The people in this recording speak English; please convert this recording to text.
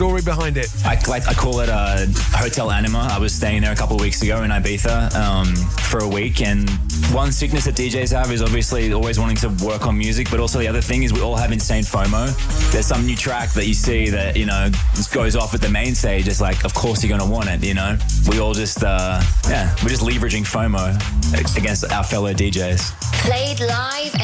story behind it? I call it Hotel Anima. I was staying there a couple of weeks ago in Ibiza for a week, and one sickness that DJs have is obviously always wanting to work on music, but also the other thing is we all have insane FOMO. There's some new track that you see that, you know, goes off at the main stage. It's like, of course you're going to want it, you know? We all just, we're just leveraging FOMO against our fellow DJs. Played live